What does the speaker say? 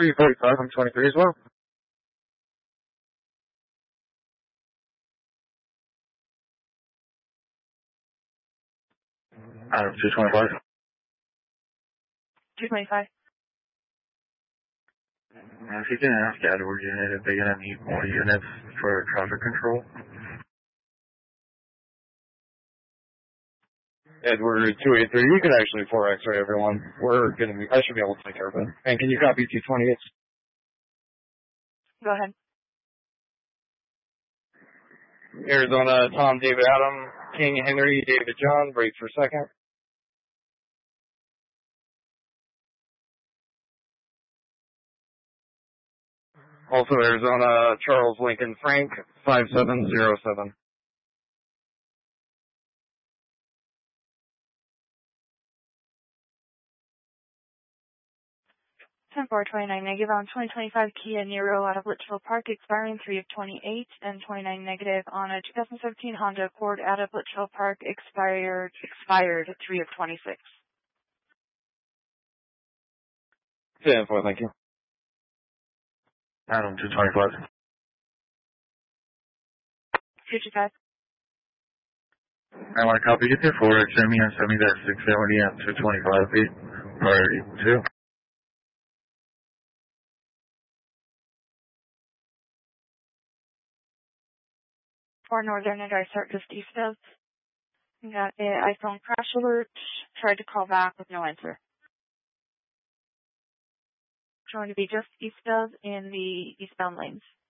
345, I'm 23 as well. Adam 225. 225. If you can ask Edward unit if they're going to need more units for traffic control. Edward 283, you can actually 4 X-ray everyone. I should be able to take care of it. And can you copy 228? Go ahead. Arizona, Tom, David, Adam, King, Henry, David, John, break for a second. Also Arizona, Charles, Lincoln, Frank, 5707. 10-4, 29 negative on 2025 Kia Niro out of Litchfield Park, expiring 3 of 28, and 29 negative on a 2017 Honda Accord out of Litchfield Park, expired 3 of 26. 10-4, thank you. Adam 225. 55. I want to copy get there 4 X, send me that 670 at 225 feet, priority 2. For Northern and I start just east of. Got an iPhone crash alert. Tried to call back with no answer. Showing to be just east of in the eastbound lanes.